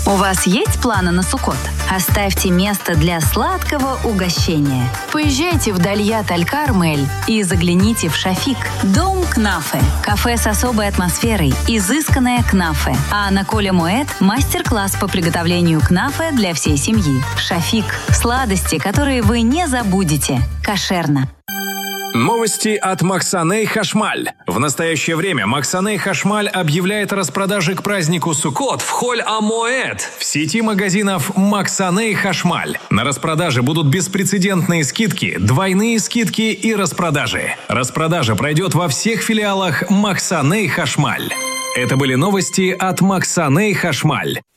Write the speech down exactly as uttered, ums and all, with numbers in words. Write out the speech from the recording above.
У вас есть планы на Суккот? Оставьте место для сладкого угощения. Поезжайте в Дальят Аль-Кармель и загляните в Шафик, дом кнафе. Кафе с особой атмосферой, изысканное кнафе. А на Коле Муэд мастер-класс по приготовлению кнафе для всей семьи. Шафик – сладости, которые вы не забудете. Кошерно. Новости от Максаней Хашмаль. В настоящее время Максаней Хашмаль объявляет о распродаже к празднику Суккот в Холь-а-Моэд в сети магазинов Максаней Хашмаль. На распродаже будут беспрецедентные скидки, двойные скидки и распродажи. Распродажа пройдет во всех филиалах Максаней Хашмаль. Это были новости от Максаней Хашмаль.